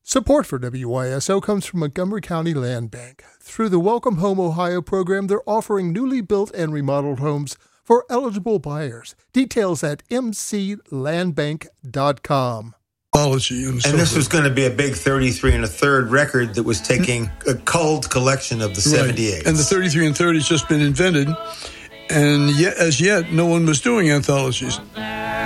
Support for WYSO comes from Montgomery County Land Bank. Through the Welcome Home Ohio program, they're offering newly built and remodeled homes for eligible buyers. Details at mclandbank.com. And this was going to be a big 33 1/3 record that was taking a culled collection of the 78. And the 33 1/3 has just been invented, and yet, as yet, no one was doing anthologies.